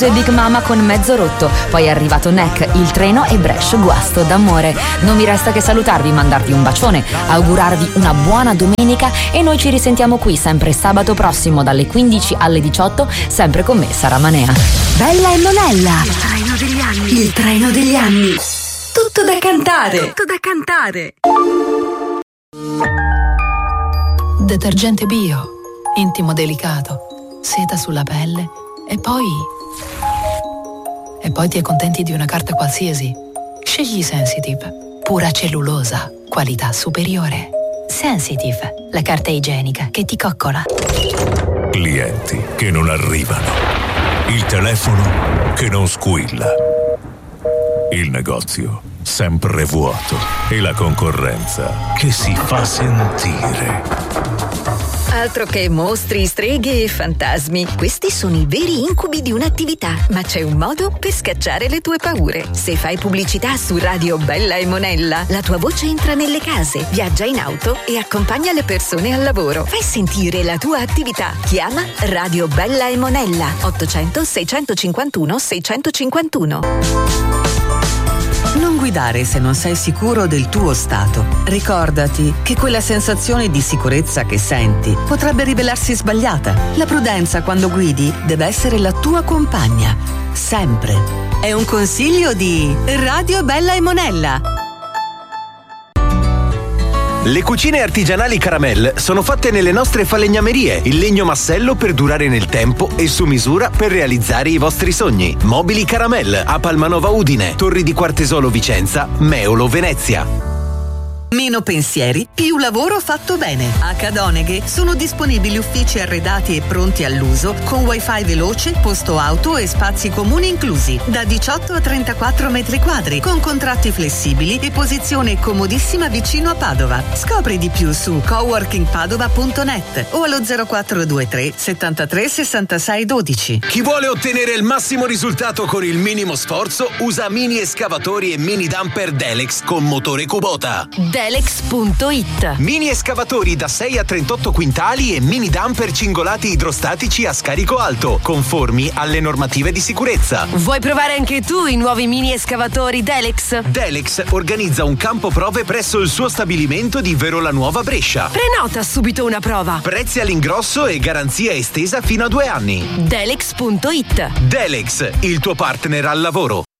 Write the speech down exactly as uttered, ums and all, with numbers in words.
e Big Mama con Mezzo Rotto, poi è arrivato Neck, Il Treno e Brescia, Guasto d'amore. Non mi resta che salutarvi, mandarvi un bacione, augurarvi una buona domenica e noi ci risentiamo qui sempre sabato prossimo dalle quindici alle diciotto, sempre con me, Sara Manea. Bella e Monella, il treno degli anni, il treno degli anni. Tutto da cantare, tutto da cantare. Detergente bio, intimo delicato, seta sulla pelle e poi... E poi ti accontenti di una carta qualsiasi. Scegli Sensitive, pura cellulosa, qualità superiore. Sensitive, la carta igienica che ti coccola. Clienti che non arrivano. Il telefono che non squilla. Il negozio sempre vuoto. E la concorrenza che si fa sentire. Altro che mostri, streghe e fantasmi. Questi sono i veri incubi di un'attività, ma c'è un modo per scacciare le tue paure. Se fai pubblicità su Radio Bella e Monella, la tua voce entra nelle case, viaggia in auto e accompagna le persone al lavoro. Fai sentire la tua attività. Chiama Radio Bella e Monella ottocento seicentocinquantuno seicentocinquantuno. Non guidare se non sei sicuro del tuo stato. Ricordati che quella sensazione di sicurezza che senti potrebbe rivelarsi sbagliata. La prudenza quando guidi deve essere la tua compagna. Sempre. È un consiglio di Radio Bella e Monella. Le cucine artigianali Caramel sono fatte nelle nostre falegnamerie, il legno massello per durare nel tempo e su misura per realizzare i vostri sogni. Mobili Caramel a Palmanova Udine, Torri di Quartesolo Vicenza, Meolo Venezia. Meno pensieri, più lavoro fatto bene. A Cadoneghe sono disponibili uffici arredati e pronti all'uso con wifi veloce, posto auto e spazi comuni inclusi. Da diciotto a trentaquattro metri quadri, con contratti flessibili e posizione comodissima vicino a Padova. Scopri di più su coworking padova punto net o allo zero quattro due tre settantatré sessantasei dodici. Chi vuole ottenere il massimo risultato con il minimo sforzo usa mini escavatori e mini dumper Delex con motore Kubota. Delex punto it. Mini escavatori da sei a trentotto quintali e mini dumper cingolati idrostatici a scarico alto, conformi alle normative di sicurezza. Vuoi provare anche tu i nuovi mini escavatori Delex? Delex organizza un campo prove presso il suo stabilimento di Verola Nuova Brescia. Prenota subito una prova. Prezzi all'ingrosso e garanzia estesa fino a due anni. Delex punto it. Delex, il tuo partner al lavoro.